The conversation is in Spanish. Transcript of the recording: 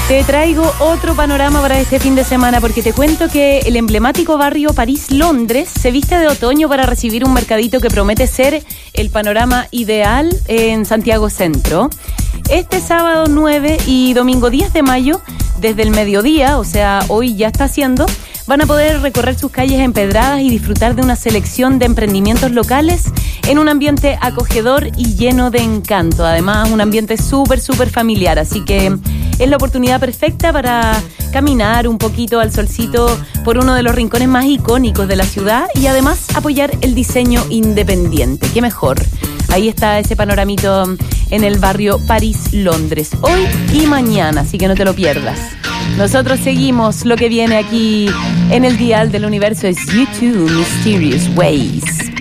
Te traigo otro panorama para este fin de semana porque te cuento que el emblemático barrio París-Londres se viste de otoño para recibir un mercadito que promete ser el panorama ideal en Santiago Centro. Este sábado 9 y domingo 10 de mayo, desde el mediodía, o sea, hoy ya está haciendo, van a poder recorrer sus calles empedradas y disfrutar de una selección de emprendimientos locales en un ambiente acogedor y lleno de encanto. Además, un ambiente súper familiar, así que es la oportunidad perfecta para caminar un poquito al solcito por uno de los rincones más icónicos de la ciudad y además apoyar el diseño independiente. ¡Qué mejor! Ahí está ese panoramito en el barrio París-Londres, hoy y mañana, así que no te lo pierdas. Nosotros seguimos. Lo que viene aquí en el dial del universo es U2 Mysterious Ways.